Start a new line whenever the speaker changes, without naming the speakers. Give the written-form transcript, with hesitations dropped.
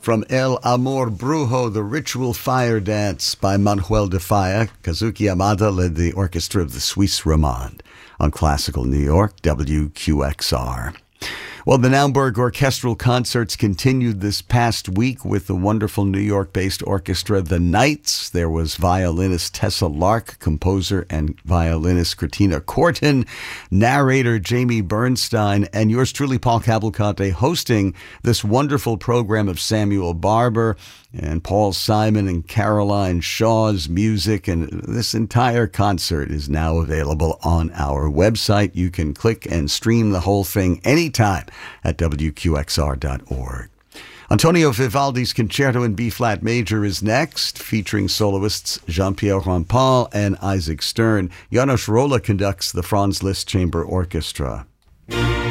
From El Amor Brujo, the Ritual Fire Dance by Manuel de Falla, Kazuki Yamada led the orchestra of the Suisse Romande on Classical New York, WQXR. Well, the Naumburg Orchestral Concerts continued this past week with the wonderful New York-based orchestra The Knights. There was violinist Tessa Lark, composer and violinist Christina Corton, narrator Jamie Bernstein, and yours truly, Paul Cavalcante, hosting this wonderful program of Samuel Barber and Paul Simon and Caroline Shaw's music. And this entire concert is now available on our website. You can click and stream the whole thing anytime at WQXR.org. Antonio Vivaldi's Concerto in B-flat major is next, featuring soloists Jean-Pierre Rampal and Isaac Stern. Janos Rolla conducts the Franz Liszt Chamber Orchestra.